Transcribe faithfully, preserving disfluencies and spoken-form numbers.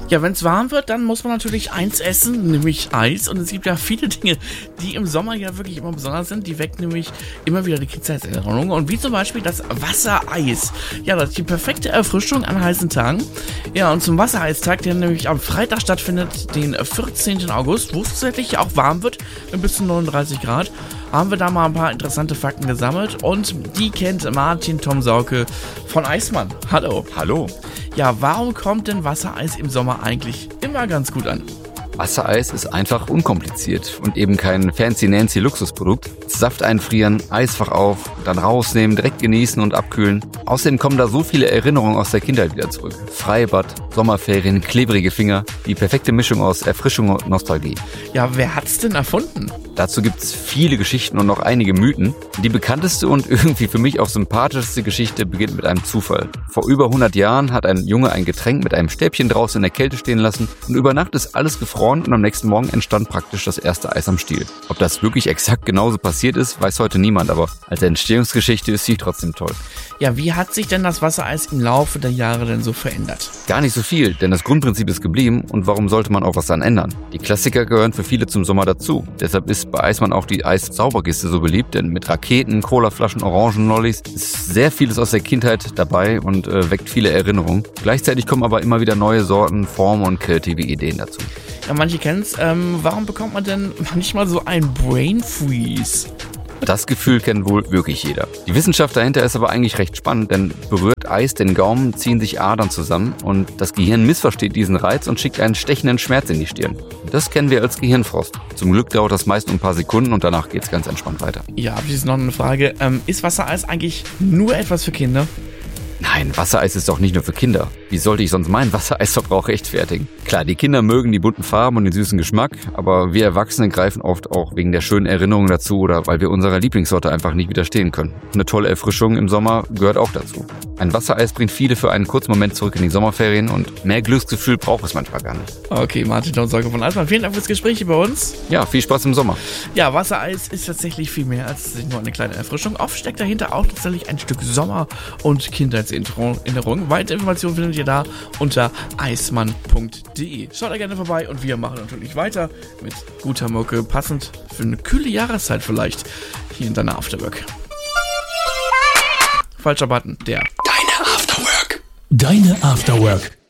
Ja, wenn es warm wird, dann muss man natürlich eins essen, nämlich Eis. Und es gibt ja viele Dinge, die im Sommer ja wirklich immer besonders sind. Die wecken nämlich immer wieder die Kindheitserinnerungen. Und wie zum Beispiel das Wassereis. Ja, das ist die perfekte Erfrischung an heißen Tagen. Ja, und zum Wassereistag, der nämlich am Freitag stattfindet, den vierzehnten August, wo es tatsächlich auch warm wird, bis zu neununddreißig Grad, haben wir da mal ein paar interessante Fakten gesammelt. Und die kennt Martin Tom Sauke von Eismann. Hallo. Hallo. Ja, warum kommt denn Wassereis im Sommer eigentlich immer ganz gut an? Wassereis ist einfach unkompliziert und eben kein fancy-nancy Luxusprodukt. Saft einfrieren, Eisfach auf, dann rausnehmen, direkt genießen und abkühlen. Außerdem kommen da so viele Erinnerungen aus der Kindheit wieder zurück. Freibad, Sommerferien, klebrige Finger, die perfekte Mischung aus Erfrischung und Nostalgie. Ja, wer hat's denn erfunden? Dazu gibt's viele Geschichten und noch einige Mythen. Die bekannteste und irgendwie für mich auch sympathischste Geschichte beginnt mit einem Zufall. Vor über hundert Jahren hat ein Junge ein Getränk mit einem Stäbchen draußen in der Kälte stehen lassen und über Nacht ist alles gefroren und am nächsten Morgen entstand praktisch das erste Eis am Stiel. Ob das wirklich exakt genauso passiert ist, weiß heute niemand, aber als Entstehungsgeschichte ist sie trotzdem toll. Ja, wie hat sich denn das Wassereis im Laufe der Jahre denn so verändert? Gar nicht so viel, denn das Grundprinzip ist geblieben und warum sollte man auch was daran ändern? Die Klassiker gehören für viele zum Sommer dazu. Deshalb ist bei Eismann auch die Eis-Sauberkiste so beliebt, denn mit Raketen, Colaflaschen, Orangenlollis ist sehr vieles aus der Kindheit dabei und äh, weckt viele Erinnerungen. Gleichzeitig kommen aber immer wieder neue Sorten, Formen und kreative Ideen dazu. Ja, manche kennen's. Ähm, warum bekommt man denn manchmal so einen Brain Freeze? Das Gefühl kennt wohl wirklich jeder. Die Wissenschaft dahinter ist aber eigentlich recht spannend, denn berührt Eis den Gaumen, ziehen sich Adern zusammen und das Gehirn missversteht diesen Reiz und schickt einen stechenden Schmerz in die Stirn. Das kennen wir als Gehirnfrost. Zum Glück dauert das meist nur ein paar Sekunden und danach geht's ganz entspannt weiter. Ja, abschließend noch eine Frage. Ähm, ist Wassereis eigentlich nur etwas für Kinder? Nein, Wassereis ist doch nicht nur für Kinder. Wie sollte ich sonst meinen Wassereisverbrauch rechtfertigen? Klar, die Kinder mögen die bunten Farben und den süßen Geschmack, aber wir Erwachsene greifen oft auch wegen der schönen Erinnerungen dazu oder weil wir unserer Lieblingssorte einfach nicht widerstehen können. Eine tolle Erfrischung im Sommer gehört auch dazu. Ein Wassereis bringt viele für einen kurzen Moment zurück in die Sommerferien und mehr Glücksgefühl braucht es manchmal gar nicht. Okay, Martin Tom Sauke von Eismann, vielen Dank fürs Gespräch hier bei uns. Ja, viel Spaß im Sommer. Ja, Wassereis ist tatsächlich viel mehr als nur eine kleine Erfrischung. Oft steckt dahinter auch tatsächlich ein Stück Sommer- und Kindheitserinnerung. Weitere Informationen findet ihr da unter eismann punkt de. Schaut da gerne vorbei und wir machen natürlich weiter mit guter Mucke, passend für eine kühle Jahreszeit vielleicht, hier in deiner Afterwork. Falscher Button, der. Deine Afterwork. Deine Afterwork.